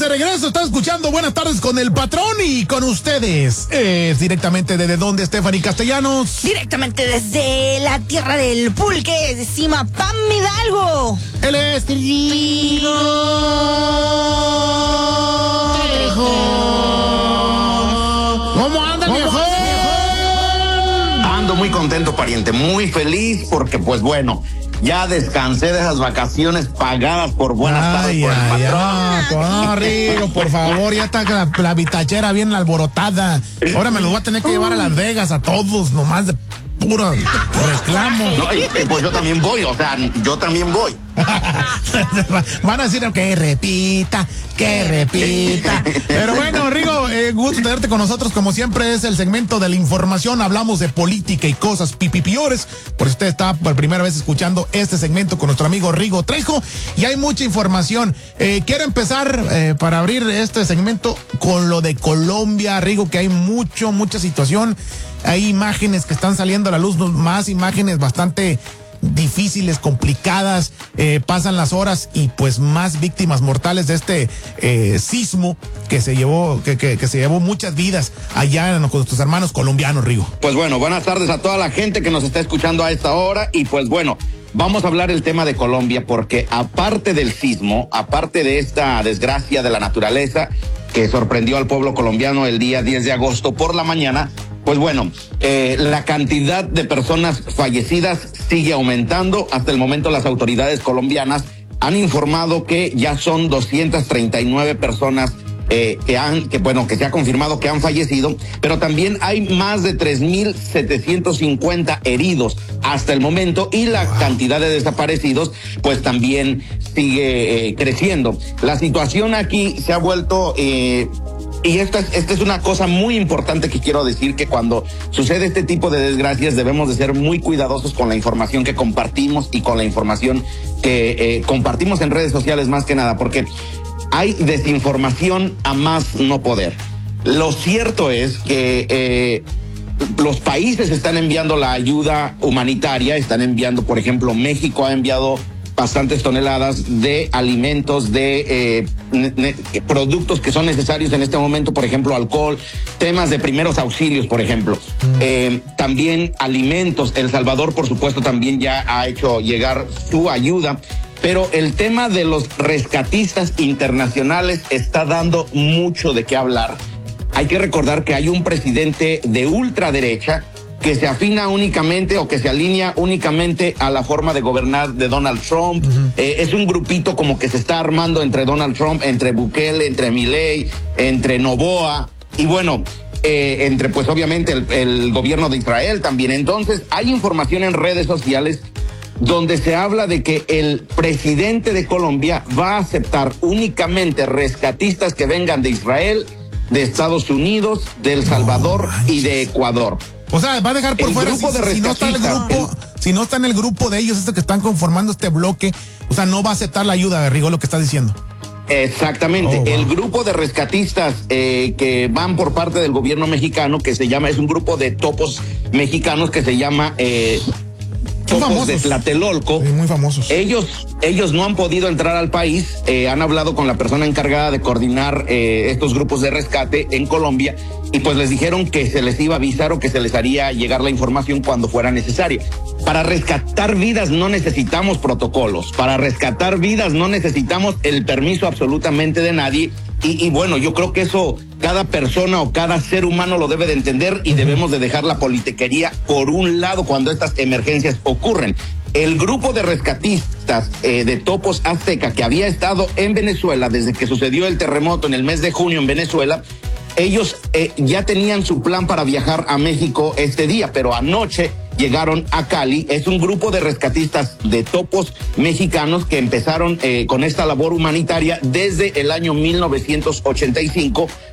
regreso, están escuchando Buenas Tardes con el Patrón y con ustedes. Directamente desde donde, Stephanie Castellanos. Directamente desde la tierra del pulque, de Zimapán, Hidalgo. Él es Rigo. ¿Cómo anda, viejo? Ando muy contento, pariente, muy feliz porque, pues bueno, ya descansé de esas vacaciones pagadas por Buenas Tardes por el Patrón. No, Rigo, por favor, ya está la vitachera bien alborotada. Ahora me los voy a tener que llevar a Las Vegas a todos, nomás de puro reclamo. No, pues yo también voy, yo también voy. Van a decir que repita. Pero bueno, Rigo, gusto tenerte con nosotros. Como siempre, es el segmento de la información. Hablamos de política y cosas pipipiores. Por si usted está por primera vez escuchando este segmento con nuestro amigo Rigo Trejo. Y hay mucha información. Quiero empezar para abrir este segmento con lo de Colombia, Rigo, que hay mucha situación. Hay imágenes que están saliendo a la luz, más imágenes bastante difíciles, complicadas, pasan las horas y pues más víctimas mortales de este sismo que se llevó, que se llevó muchas vidas allá con nuestros hermanos colombianos, Rigo. Pues bueno, buenas tardes a toda la gente que nos está escuchando a esta hora y pues bueno, vamos a hablar el tema de Colombia porque aparte del sismo, aparte de esta desgracia de la naturaleza que sorprendió al pueblo colombiano el día 10 de agosto por la mañana, pues bueno, la cantidad de personas fallecidas sigue aumentando. Hasta el momento las autoridades colombianas han informado que ya son 239 personas que se ha confirmado que han fallecido, pero también hay más de 3,750 heridos hasta el momento y la cantidad de desaparecidos pues también sigue creciendo. La situación aquí se ha vuelto y esta es una cosa muy importante que quiero decir, que cuando sucede este tipo de desgracias debemos de ser muy cuidadosos con la información que compartimos y con la información que compartimos en redes sociales más que nada, porque hay desinformación a más no poder. Lo cierto es que los países están enviando la ayuda humanitaria, están enviando, por ejemplo, México ha enviado bastantes toneladas de alimentos, de productos que son necesarios en este momento, por ejemplo, alcohol, temas de primeros auxilios, por ejemplo. También alimentos. El Salvador, por supuesto, también ya ha hecho llegar su ayuda. Pero el tema de los rescatistas internacionales está dando mucho de qué hablar. Hay que recordar que hay un presidente de ultraderecha que se afina únicamente o que se alinea únicamente a la forma de gobernar de Donald Trump. Es un grupito como que se está armando entre Donald Trump, entre Bukele, entre Milei, entre Noboa y bueno, entre pues obviamente el gobierno de Israel también. Entonces hay información en redes sociales donde se habla de que el presidente de Colombia va a aceptar únicamente rescatistas que vengan de Israel, de Estados Unidos, de El Salvador y de Ecuador. O sea, va a dejar por el fuera grupo de si no está el grupo, si no está en el grupo de ellos, que están conformando este bloque, o sea, no va a aceptar la ayuda, Rigo, lo que está diciendo. Exactamente. Wow. El grupo de rescatistas que van por parte del gobierno mexicano, que se llama, es un grupo de topos mexicanos que se llama Topos de Tlatelolco. Sí, muy famosos. Ellos no han podido entrar al país, han hablado con la persona encargada de coordinar estos grupos de rescate en Colombia y pues les dijeron que se les iba a avisar o que se les haría llegar la información cuando fuera necesaria. Para rescatar vidas no necesitamos protocolos, para rescatar vidas no necesitamos el permiso absolutamente de nadie y bueno, yo creo que eso cada persona o cada ser humano lo debe de entender y debemos de dejar la politiquería por un lado cuando estas emergencias ocurren. El grupo de rescatistas de Topos Azteca que había estado en Venezuela desde que sucedió el terremoto en el mes de junio en Venezuela, ellos ya tenían su plan para viajar a México este día, pero anoche llegaron a Cali. Es un grupo de rescatistas de topos mexicanos que empezaron con esta labor humanitaria desde el año 1985